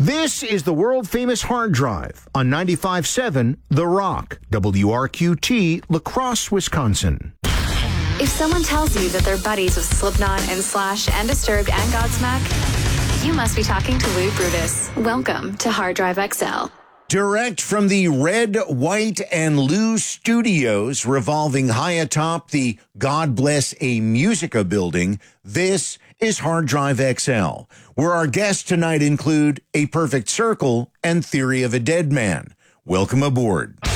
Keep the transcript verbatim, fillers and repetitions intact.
This is the world-famous Hard Drive on ninety-five point seven The Rock, W R Q T, La Crosse, Wisconsin. If someone tells you that they're buddies with Slipknot and Slash and Disturbed and Godsmack, you must be talking to Lou Brutus. Welcome to Hard Drive X L. Direct from the Red, White, and Lou Studios, revolving high atop the God Bless a Musica building, this is Hard Drive X L, where our guests tonight include A Perfect Circle and Theory of a Dead Man. Welcome aboard.